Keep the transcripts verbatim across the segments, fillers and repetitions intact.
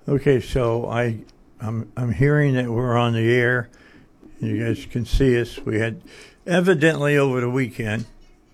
Okay, so I, I'm I'm hearing that we're on the air. You guys can see us. We had evidently over the weekend.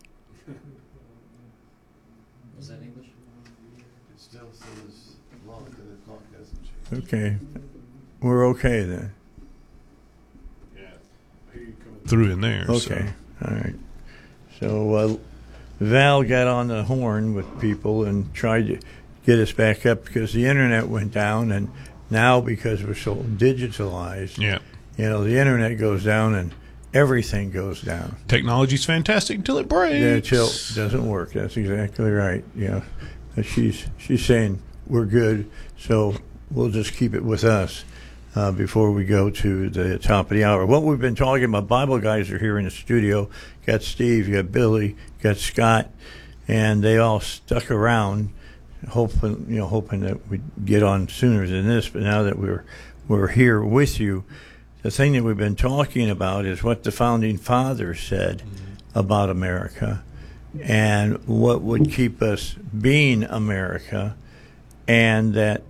Was that English? It still says lock, and the clock hasn't changed. Okay, we're okay then. Yeah, I hear you coming through in there. Okay, so. all right. So uh, Val got on the horn with people and tried to get us back up because the internet went down, and now because we're so digitalized, Yeah. you know, the internet goes down and everything goes down. Technology's fantastic until it breaks. Yeah, until it doesn't work. That's exactly right. Yeah, she's she's saying we're good, so we'll just keep it with us uh, before we go to the top of the hour. What we've been talking about, Bible guys are here in the studio. Got Steve, you got Billy, got Scott, and they all stuck around, hoping you know hoping that we'd get on sooner than this. But now that we're we're here with you, the thing that we've been talking about is what the founding fathers said mm-hmm. about America and what would keep us being America, and that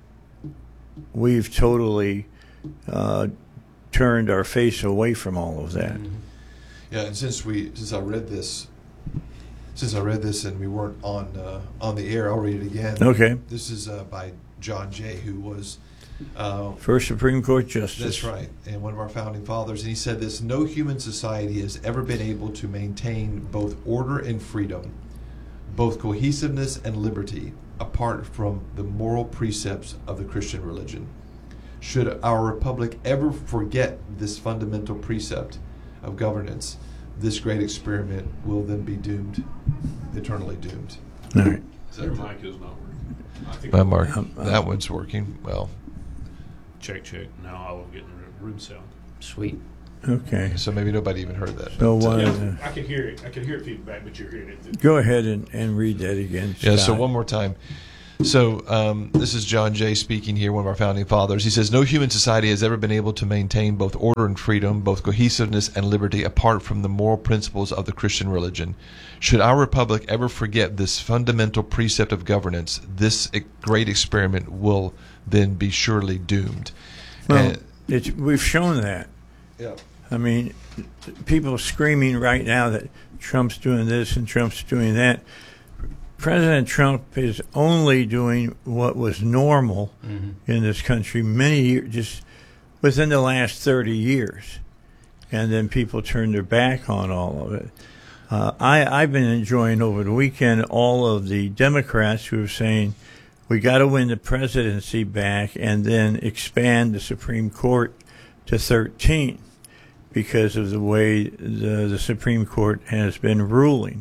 we've totally uh, turned our face away from all of that. Mm-hmm. Yeah, and since we since I read this, since I read this and we weren't on uh, on the air, I'll read it again. Okay. This is uh, by John Jay, who was uh, first Supreme Court Justice. That's right, and one of our founding fathers. And he said this: no human society has ever been able to maintain both order and freedom, both cohesiveness and liberty, apart from the moral precepts of the Christian religion. Should our republic ever forget this fundamental precept of governance, this great experiment will then be doomed, eternally doomed. All right. So your mic is not working. I think My mark, um, that one's working well. Check, check. Now I'll get in the room sound. Sweet. Okay. So maybe nobody even heard that. So but, uh, one Yeah, of the, I can hear it. I can hear it feedback, but you're hearing it. go ahead and, and read that again. Yeah, so Scott. one more time. So um, this is John Jay speaking here, one of our founding fathers. He says, no human society has ever been able to maintain both order and freedom, both cohesiveness and liberty, apart from the moral principles of the Christian religion. Should our republic ever forget this fundamental precept of governance, this e- great experiment will then be surely doomed. Well, And- it's, we've shown that. yeah. I mean, people screaming right now that Trump's doing this and Trump's doing that. President Trump is only doing what was normal mm-hmm. in this country many years, just within the last thirty years. And then people turned their back on all of it. Uh, I, I've been enjoying over the weekend all of the Democrats who are saying we got to win the presidency back and then expand the Supreme Court to thirteen because of the way the, the Supreme Court has been ruling.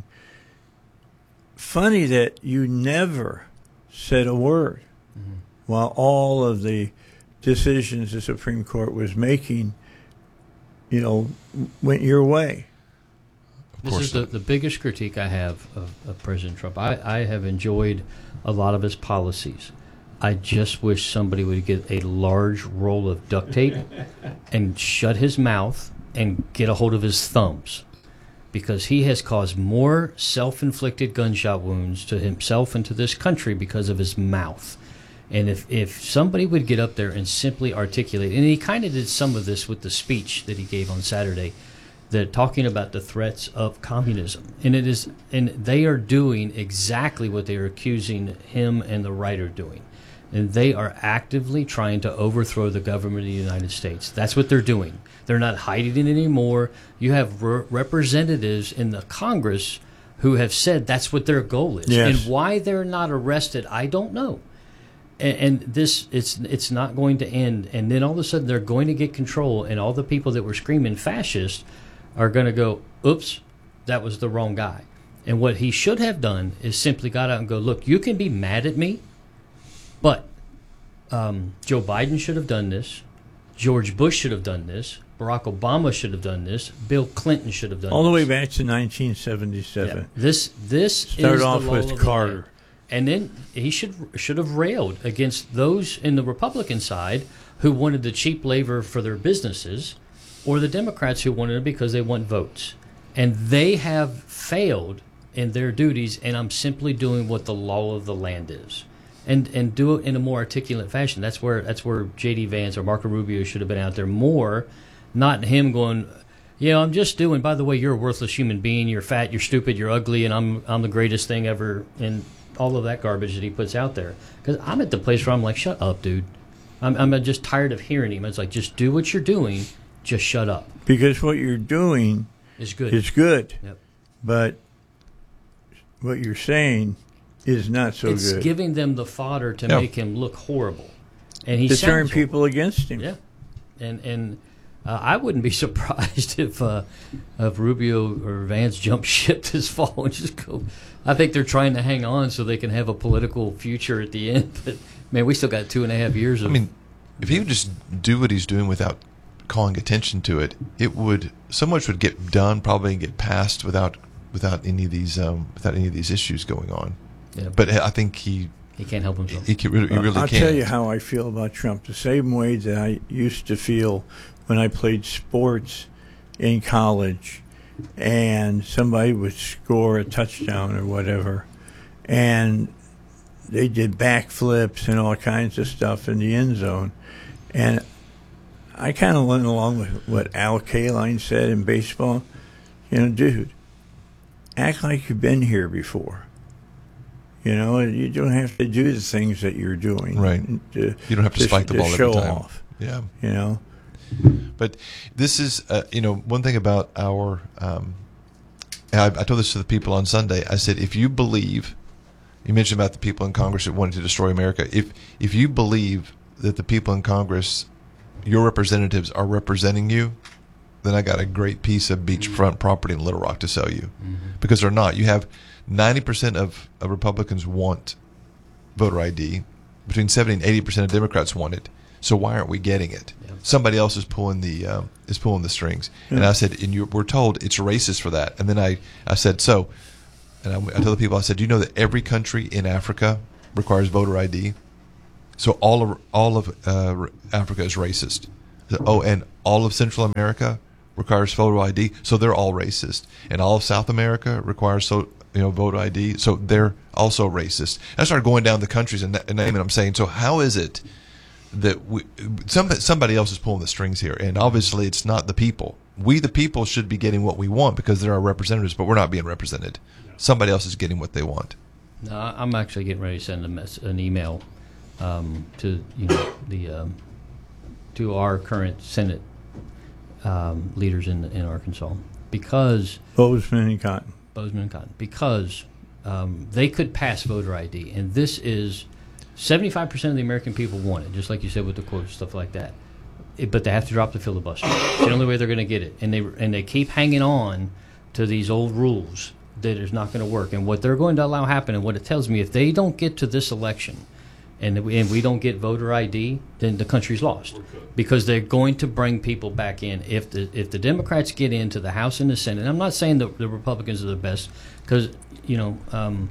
Funny that you never said a word mm-hmm. while all of the decisions the Supreme Court was making, you know, went your way. This is the, the biggest critique I have of, of President Trump. I, I have enjoyed a lot of his policies. I just wish somebody would get a large roll of duct tape and shut his mouth and get a hold of his thumbs, because he has caused more self-inflicted gunshot wounds to himself and to this country because of his mouth. And if, if somebody would get up there and simply articulate, and he kind of did some of this with the speech that he gave on Saturday, that talking about the threats of communism. And it is, and they are doing exactly what they are accusing him and the right are doing. And they are actively trying to overthrow the government of the United States. That's what they're doing. They're not hiding it anymore. You have re- representatives in the Congress who have said that's what their goal is. Yes. And why they're not arrested, I don't know. And, and this, it's it's not going to end. And then all of a sudden they're going to get control, and all the people that were screaming fascist are going to go, oops, that was the wrong guy. And what he should have done is simply got out and go, look, you can be mad at me, but um, Joe Biden should have done this. George Bush should have done this. Barack Obama should have done this. Bill Clinton should have done All this. the way back to nineteen seventy-seven. Yeah. This this Start is off the law with of the Carter. land. And then he should should have railed against those in the Republican side who wanted the cheap labor for their businesses, or the Democrats who wanted it because they want votes. And they have failed in their duties, and I'm simply doing what the law of the land is. and and do it in a more articulate fashion. That's where that's where J D Vance or Marco Rubio should have been out there more, not him going, you know, I'm just doing. By the way, you're a worthless human being. You're fat. You're stupid. You're ugly, and I'm I'm the greatest thing ever. And all of that garbage that he puts out there. Because I'm at the place where I'm like, shut up, dude. I'm I'm just tired of hearing him. It's like, just do what you're doing. Just shut up. Because what you're doing is good. Is good. Yep. But what you're saying is not so it's good. It's giving them the fodder to yeah. make him look horrible, and he to turn horrible. people against him. Yeah, and and uh, I wouldn't be surprised if uh, if Rubio or Vance jump ship this fall and just go. I think they're trying to hang on so they can have a political future at the end. But man, we still got two and a half years of. I mean, if he would just do what he's doing without calling attention to it, it would so much would get done, probably and get passed without without any of these um, without any of these issues going on. Yeah. But I think he he can't help himself. He, can, he really uh, I'll can't. tell you how I feel about Trump. The same way that I used to feel when I played sports in college, and somebody would score a touchdown or whatever, and they did backflips and all kinds of stuff in the end zone, and I kind of went along with what Al Kaline said in baseball. You know, dude, act like you've been here before. You know, you don't have to do the things that you're doing. Right. To, you don't have to, to spike the to ball show every time. Off. Yeah. You know. But this is, uh, you know, one thing about our. Um, I, I told this to the people on Sunday. I said, if you believe, you mentioned about the people in Congress that wanted to destroy America. If if you believe that the people in Congress, your representatives, are representing you, then I got a great piece of beachfront property in Little Rock to sell you, mm-hmm. because they're not. You have ninety percent of, of Republicans want voter I D. Between seventy and eighty percent of Democrats want it. So why aren't we getting it? Yeah. Somebody else is pulling the um, is pulling the strings. Yeah. And I said, and you, we're told it's racist for that. And then I, I said, so, and I, I told the people, I said, do you know that every country in Africa requires voter I D? So all of all of uh, Africa is racist. Oh, and all of Central America requires voter I D. So they're all racist. And all of South America requires so you know voter I D. So they're also racist. I started going down the countries and, and naming. I'm saying, so how is it that we, some, somebody else is pulling the strings here? And obviously it's not the people. We, the people, should be getting what we want because they're our representatives, but we're not being represented. Somebody else is getting what they want. No, I'm actually getting ready to send a mess, an email um, to you know the um, to our current Senate um, leaders in in Arkansas, because Bozeman and Cotton. Bozeman and Cotton, because um, they could pass voter I D, and this is seventy-five percent of the American people want it, just like you said with the quotes, stuff like that. It, but they have to drop the filibuster. It's the only way they're going to get it, and they and they keep hanging on to these old rules that is not going to work. And what they're going to allow happen, and what it tells me, if they don't get to this election, and we, and we don't get voter I D, then the country's lost, because they're going to bring people back in. If the if the Democrats get into the House and the Senate, and I'm not saying the, the Republicans are the best, because you know. Um,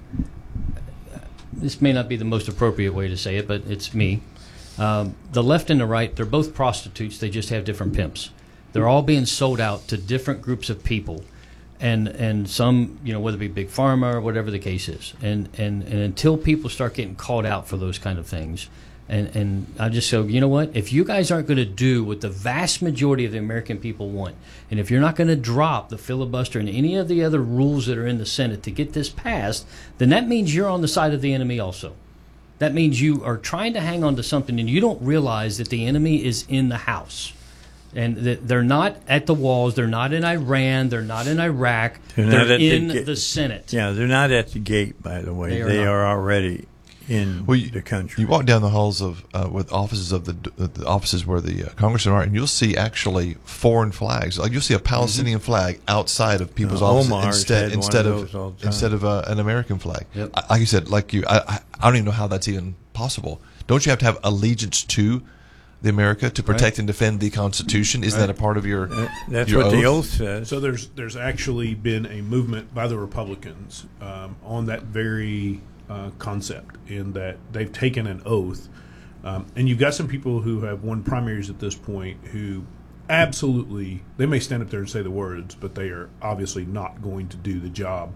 This may not be the most appropriate way to say it, but it's me. Um, the left and the right, they're both prostitutes. They just have different pimps. They're all being sold out to different groups of people, and and some, you know, whether it be big pharma or whatever the case is. And and, and until people start getting called out for those kind of things, and and I just go, you know what? If you guys aren't going to do what the vast majority of the American people want, and if you're not going to drop the filibuster and any of the other rules that are in the Senate to get this passed, then that means you're on the side of the enemy also. That means you are trying to hang on to something, and you don't realize that the enemy is in the House. And that they're not at the walls. They're not in Iran. They're not in Iraq. They're, they're in the, the Senate. Yeah, they're not at the gate, by the way. They are, they are already in well, you, the country. You walk down the halls of uh, with offices of the, the offices where the uh, congressmen are, and you'll see actually foreign flags. Like you'll see a Palestinian mm-hmm. flag outside of people's uh, offices Omar's instead instead of, of instead of uh, an American flag. Yep. I, like you said, like you, I, I I don't even know how that's even possible. Don't you have to have allegiance to the America to protect right. and defend the Constitution? Isn't right. that a part of your? Uh, that's your what oath? the oath says. So there's there's actually been a movement by the Republicans um, on that very uh, concept, in that they've taken an oath, um, and you've got some people who have won primaries at this point who absolutely, they may stand up there and say the words, but they are obviously not going to do the job.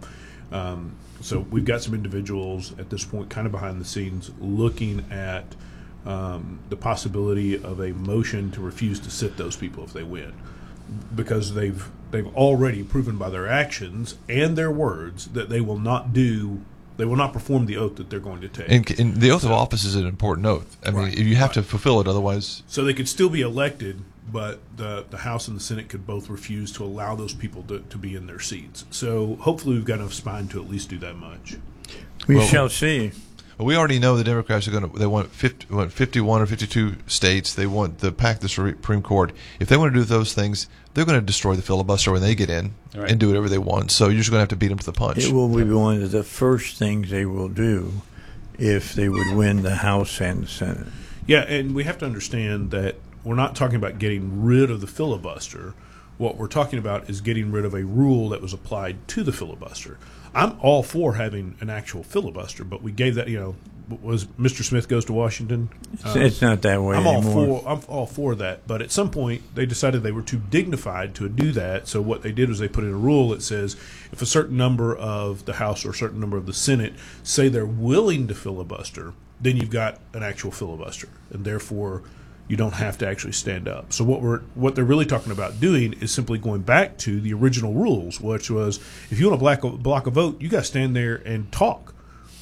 Um, so we've got some individuals at this point kind of behind the scenes looking at um, the possibility of a motion to refuse to sit those people if they win, because they've they've already proven by their actions and their words that they will not do they will not perform the oath that they're going to take. And, and the oath of office is an important oath. I mean, Right. you have Right. to fulfill it, otherwise. So they could still be elected, but the, the House and the Senate could both refuse to allow those people to, to be in their seats. So hopefully we've got enough spine to at least do that much. We Well- shall see. Well, we already know the Democrats are going to. They want fifty, what, fifty-one or fifty-two states. They want to pack the Supreme Court. If they want to do those things, they're going to destroy the filibuster when they get in Right. and do whatever they want. So you're just going to have to beat them to the punch. It will be one of the first things they will do if they would win the House and the Senate. Yeah, and we have to understand that we're not talking about getting rid of the filibuster. What we're talking about is getting rid of a rule that was applied to the filibuster. I'm all for having an actual filibuster, but we gave that, you know, was Mister Smith Goes to Washington. It's, it's not that way I'm all anymore. for I'm all for that, but at some point they decided they were too dignified to do that. So what they did was they put in a rule that says if a certain number of the House or a certain number of the Senate say they're willing to filibuster, then you've got an actual filibuster, and therefore you don't have to actually stand up. So what we're what they're really talking about doing is simply going back to the original rules, which was if you want to block a, block a vote, you got to stand there and talk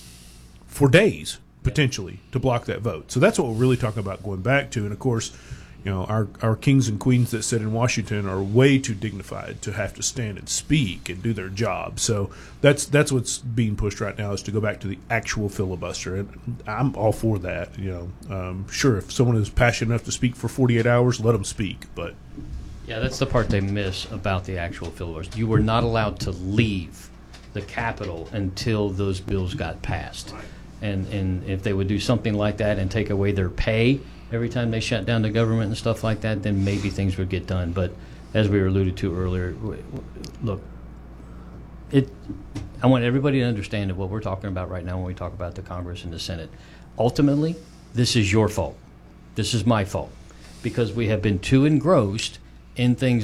for days potentially to block that vote. So that's what we're really talking about going back to. And of course, you know, our our kings and queens that sit in Washington are way too dignified to have to stand and speak and do their job. So that's that's what's being pushed right now, is to go back to the actual filibuster, and I'm all for that. You know, um, sure, if someone is passionate enough to speak for forty-eight hours, let them speak. But Yeah, that's the part they miss about the actual filibuster. You were not allowed to leave the Capitol until those bills got passed. And and if they would do something like that and take away their pay every time they shut down the government and stuff like that, then maybe things would get done. But as we were alluded to earlier, w- w- look, it. I want everybody to understand that what we're talking about right now when we talk about the Congress and the Senate, ultimately, this is your fault. This is my fault, because we have been too engrossed in things